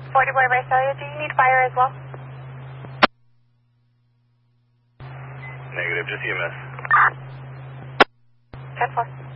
40 Boy Visalia, do you need fire as well? Negative, just EMS. 10-4.